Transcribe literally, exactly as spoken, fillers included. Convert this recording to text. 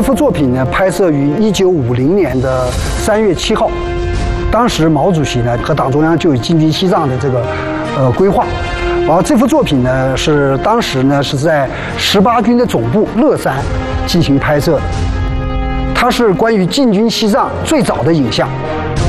这幅作品呢，拍摄于一九五零年的三月七号。当时毛主席呢和党中央就有进军西藏的这个呃规划。然后这幅作品呢是当时呢是在十八军的总部乐山进行拍摄的。它是关于进军西藏最早的影像。